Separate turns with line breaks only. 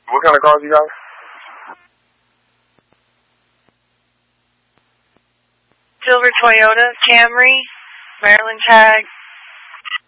What kind of cars you got?
Silver Toyota, Camry, Maryland tag,